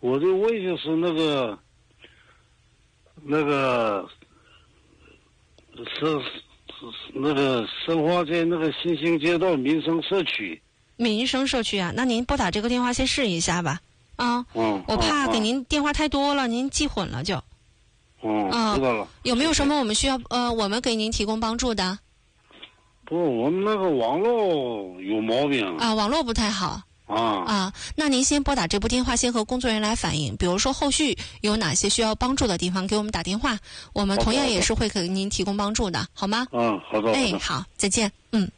我的问就是那个申花街那个新兴街道民生社区。 民生社区啊，那您拨打这个电话先试一下吧。我怕给您电话太多了，您记混了就。 知道了。 有没有什么我们需要我们给您提供帮助的？ 不，我们那个网络有毛病啊，网络不太好。那您先拨打这部电话，先和工作人员来反映，比如说后续有哪些需要帮助的地方，给我们打电话，我们同样也是会给您提供帮助的，好吗？ 好的。 好，再见。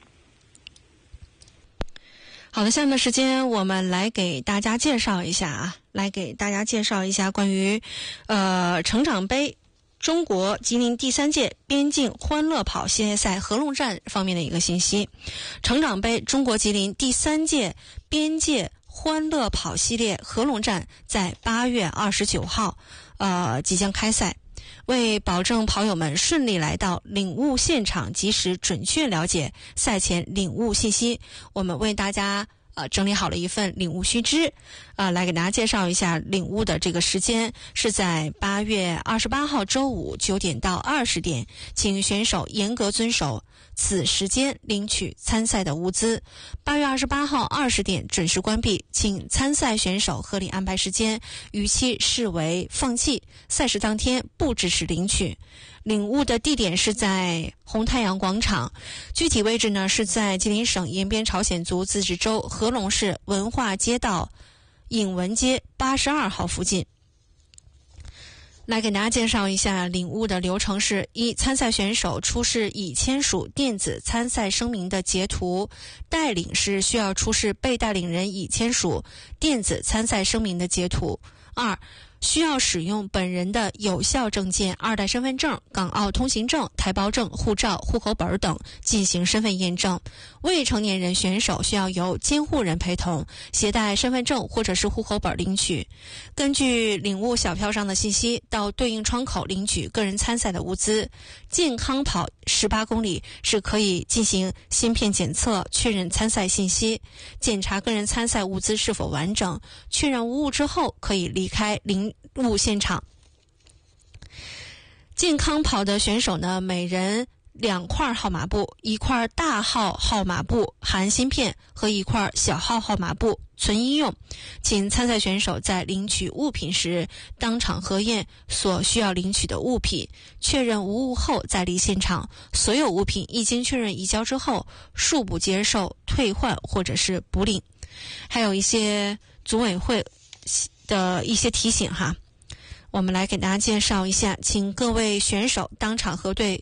好的，下面的时间我们来给大家介绍一下关于成长杯中国吉林第3届边境欢乐跑系列赛合龙站方面的一个信息。成长杯中国吉林第3届边界欢乐跑系列合龙站在8月29号即将开赛。为保证跑友们顺利来到领悟现场，及时准确了解赛前领悟信息，我们为大家整理好了一份领悟须知，来给大家介绍一下领悟的这个时间是在8月28号周五9点到20点，请选手严格遵守此时间领取参赛的物资。8月28号20点准时关闭，请参赛选手合理安排时间，逾期视为放弃，赛事当天不支持领取。领悟的地点是在红太阳广场，具体位置呢是在吉林省延边朝鲜族自治州合龙市文化街道影文街82号附近。来给大家介绍一下领悟的流程是：一、参赛选手出示已签署电子参赛声明的截图，带领师需要出示被带领人已签署电子参赛声明的截图。二、需要使用本人的有效证件、2代身份证、港澳通行证、台胞证、护照、户口本等进行身份验证。未成年人选手需要由监护人陪同，携带身份证或者是户口本领取。根据领悟小票上的信息，到对应窗口领取个人参赛的物资。健康跑18公里是可以进行芯片检测，确认参赛信息，检查个人参赛物资是否完整，确认无误之后可以离开领悟现场。健康跑的选手呢，每人2块号码布，1块大号号码布含芯片和1块小号号码布存医用。请参赛选手在领取物品时当场核验所需要领取的物品，确认无误后再离现场。所有物品一经确认移交之后，恕不接受退换或者是补领。还有一些组委会的一些提醒哈，我们来给大家介绍一下，请各位选手当场核对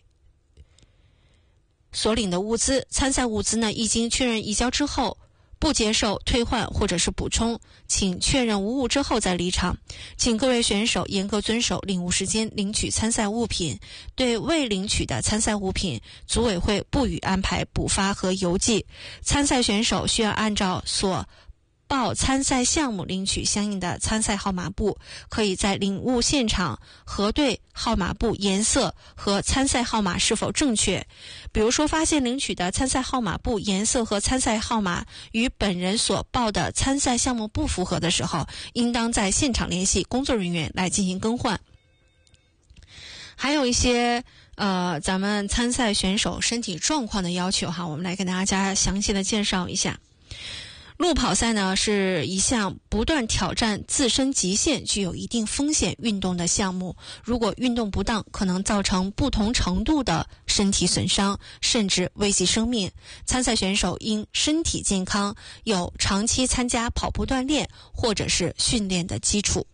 所领的物资，参赛物资呢一经确认移交之后，不接受退换或者是补充，请确认无误之后再离场。请各位选手严格遵守领悟时间领取参赛物品，对未领取的参赛物品，组委会不予安排补发和邮寄。参赛选手需要按照所报参赛项目领取相应的参赛号码布，可以在领悟现场核对号码布颜色和参赛号码是否正确。比如说发现领取的参赛号码布颜色和参赛号码与本人所报的参赛项目不符合的时候，应当在现场联系工作人员来进行更换。还有一些咱们参赛选手身体状况的要求哈，我们来给大家详细的介绍一下。路跑赛呢是一项不断挑战自身极限、具有一定风险运动的项目，如果运动不当，可能造成不同程度的身体损伤，甚至危及生命。参赛选手应身体健康，有长期参加跑步锻炼或者是训练的基础。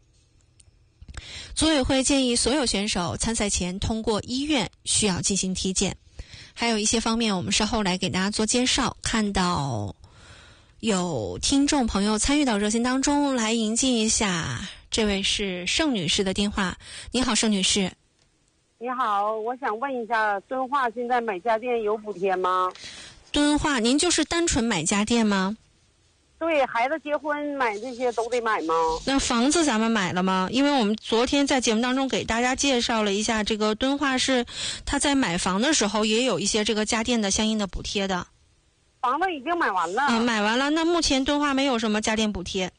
组委会建议所有选手参赛前通过医院需要进行体检。还有一些方面我们稍后来给大家做介绍。看到有听众朋友参与到热线当中，来迎接一下，这位是盛女士的电话。你好，盛女士。 你好，我想问一下，敦化现在买家电有补贴吗？ 敦化，您就是单纯买家电吗？ 对，孩子结婚买这些都得买吗？ 那房子咱们买了吗？因为我们昨天在节目当中给大家介绍了一下，这个敦化市他在买房的时候也有一些这个家电的相应的补贴的。 房子已经买完了。 买完了。那目前敦化没有什么家电补贴。